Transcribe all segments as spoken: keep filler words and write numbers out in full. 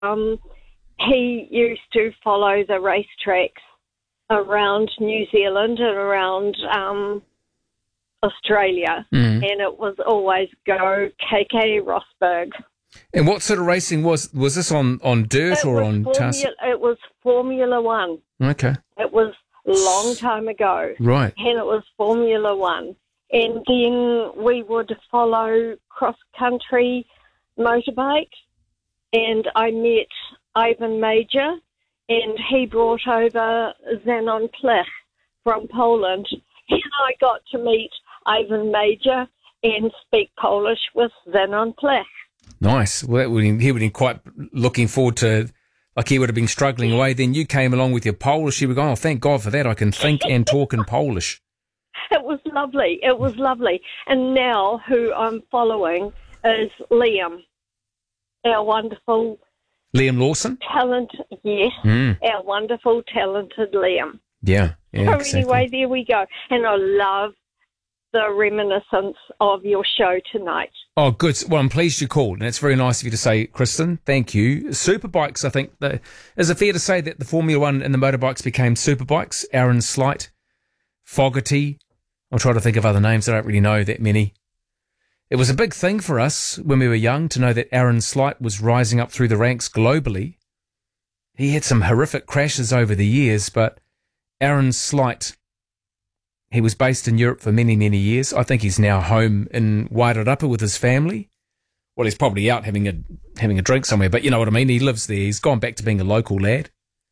um, he used to follow the racetracks around New Zealand and around um, Australia, mm. and it was always go K K Rosberg. And what sort of racing was was this on, on dirt It or was on Formula, tar? It was Formula One. Okay. It was a long time ago. Right. And it was Formula One. And then we would follow cross-country motorbikes, and I met Ivan Major, and he brought over Zenon Plech from Poland, and I got to meet Ivan Major and speak Polish with Zenon Plech. Nice. Well, that would, he would have been quite looking forward to, like he would have been struggling away. Then you came along with your Polish. You were going, oh, thank God for that. I can think and talk in Polish. It was lovely. It was lovely. And now who I'm following is Liam, our wonderful... Liam Lawson? Talent, yes. Mm. Our wonderful, talented Liam. Yeah, yeah, So exactly. anyway, there we go. And I love the reminiscence of your show tonight. Oh, good. Well, I'm pleased you called, and it's very nice of you to say, Kristen. Thank you. Superbikes, I think. The, is it fair to say that the Formula One and the motorbikes became superbikes? Aaron Slight, Fogarty. I'm trying to think of other names. I don't really know that many. It was a big thing for us when we were young to know that Aaron Slight was rising up through the ranks globally. He had some horrific crashes over the years, but Aaron Slight, he was based in Europe for many, many years. I think he's now home in Wairarapa with his family. Well, he's probably out having a having a drink somewhere, but you know what I mean? He lives there. He's gone back to being a local lad.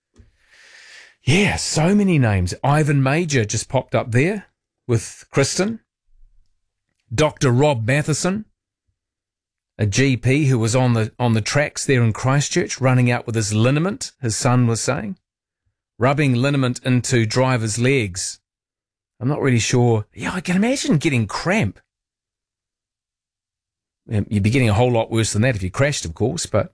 Yeah, so many names. Ivan Major just popped up there with Kristen. Doctor Rob Matheson, a G P who was on the on the tracks there in Christchurch, running out with his liniment, his son was saying, rubbing liniment into drivers' legs. I'm not really sure. Yeah, I can imagine getting cramp. You'd be getting a whole lot worse than that if you crashed, of course, but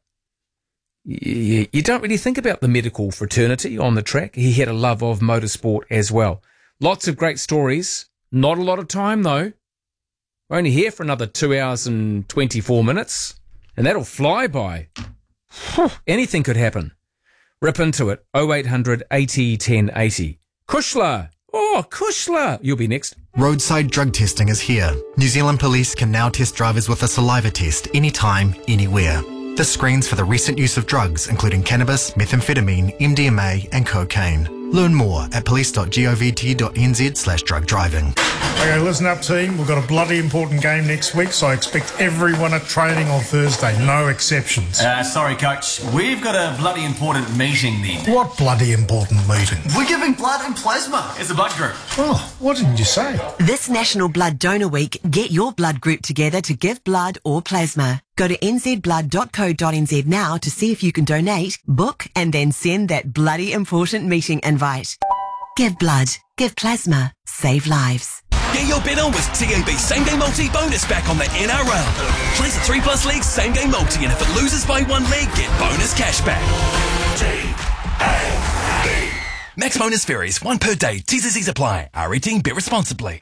you, you don't really think about the medical fraternity on the track. He had a love of motorsport as well. Lots of great stories. Not a lot of time, though. We're only here for another two hours and twenty-four minutes, and that'll fly by. Anything could happen. Rip into it. oh eight hundred eighty ten eighty. Kushla! Oh, Kushla! You'll be next. Roadside drug testing is here. New Zealand Police can now test drivers with a saliva test anytime, anywhere. This screens for the recent use of drugs, including cannabis, methamphetamine, M D M A and cocaine. Learn more at police.govt.nz slash drug driving. Okay, listen up, team. We've got a bloody important game next week, so I expect everyone at training on Thursday. No exceptions. Uh, sorry, Coach. We've got a bloody important meeting then. What bloody important meeting? We're giving blood and plasma as a blood group. Oh, what didn't you say? This National Blood Donor Week, get your blood group together to give blood or plasma. Go to n z blood dot co dot n z now to see if you can donate, book, and then send that bloody important meeting invite. Give blood, give plasma, save lives. Get your bet on with T A B Same Game Multi bonus back on the N R L. Play the three plus leagues Same Game Multi, and if it loses by one leg, get bonus cash back. T A B. Max bonus varies, one per day. T's and C's apply. R eighteen, bet responsibly.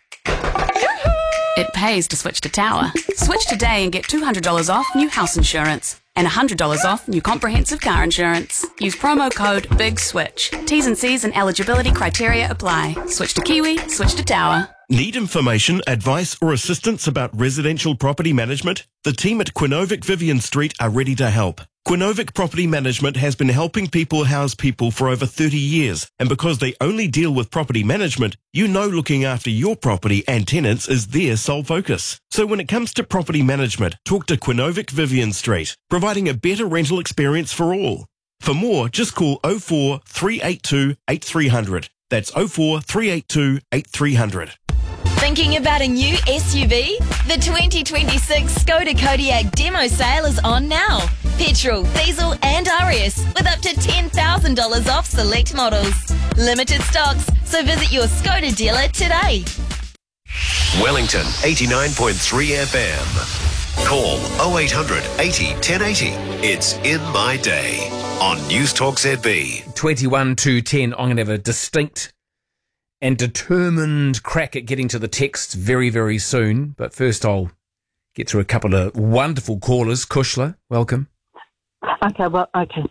It pays to switch to Tower. Switch today and get two hundred dollars off new house insurance and one hundred dollars off new comprehensive car insurance. Use promo code BIGSWITCH. T's and C's and eligibility criteria apply. Switch to Kiwi, switch to Tower. Need information, advice or assistance about residential property management? The team at Quinovic Vivian Street are ready to help. Quinovic Property Management has been helping people house people for over thirty years, and because they only deal with property management, you know looking after your property and tenants is their sole focus. So when it comes to property management, talk to Quinovic Vivian Street, providing a better rental experience for all. For more, just call oh four three eight two eight three hundred. That's oh four three eight two eight three hundred. Thinking about a new S U V? The twenty twenty-six Skoda Kodiaq demo sale is on now. Petrol, diesel and R S with up to ten thousand dollars off select models. Limited stocks, so visit your Skoda dealer today. Wellington eighty-nine point three F M. Call oh eight hundred eighty ten eighty. It's In My Day on News Talk Z B. twenty-one to ten. I'm going to have a distinct and determined crack at getting to the texts very, very soon. But first I'll get through a couple of wonderful callers. Kushla, welcome. Okay, well, okay.